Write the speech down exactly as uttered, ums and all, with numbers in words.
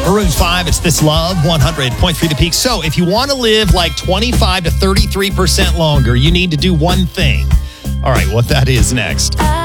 Maroon five, it's This Love, one hundred point three The Peak. So if you want to live like twenty-five to thirty-three percent longer, you need to do one thing. All right, what that is next.